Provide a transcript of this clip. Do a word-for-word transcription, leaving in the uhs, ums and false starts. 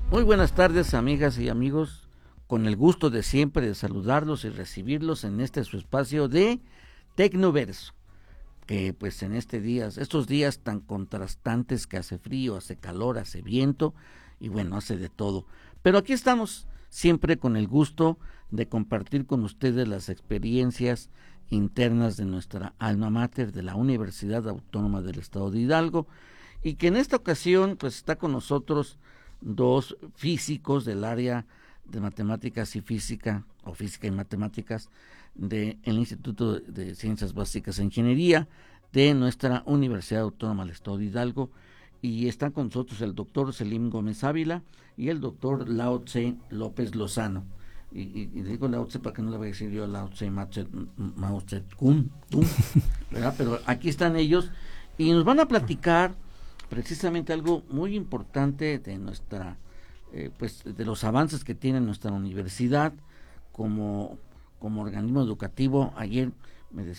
Muy buenas tardes, amigas y amigos, con el gusto de siempre de saludarlos y recibirlos en este su espacio de Tecnoverso, que pues en este días, estos días tan contrastantes que hace frío, hace calor, hace viento y bueno, hace de todo. Pero aquí estamos siempre con el gusto de compartir con ustedes las experiencias internas de nuestra alma mater de la Universidad Autónoma del Estado de Hidalgo, y que en esta ocasión pues está con nosotros dos físicos del área de matemáticas y física, o física y matemáticas, del Instituto de Ciencias Básicas e Ingeniería de nuestra Universidad Autónoma del Estado de Hidalgo, y están con nosotros el doctor Selim Gómez Ávila y el doctor Lao Tse López Lozano. Y, y, y digo Lao Tse para que no le vaya a decir yo Lao Tse Mao Tse Tung, ¿verdad? Pero aquí están ellos y nos van a platicar precisamente algo muy importante de nuestra, eh, pues de los avances que tiene nuestra universidad como, como organismo educativo. Ayer me